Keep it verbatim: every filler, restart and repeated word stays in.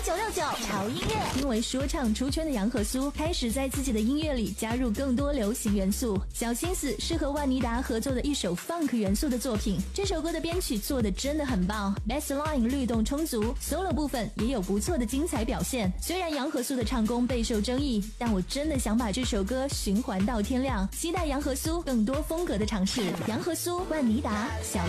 九六九潮音乐。因为说唱出圈的杨和苏开始在自己的音乐里加入更多流行元素，小心思是和万妮达合作的一首 funk 元素的作品。这首歌的编曲做得真的很棒 ，bass line 律动充足 ，solo 部分也有不错的精彩表现。虽然杨和苏的唱功备受争议，但我真的想把这首歌循环到天亮，期待杨和苏更多风格的尝试。杨和苏、万妮达、小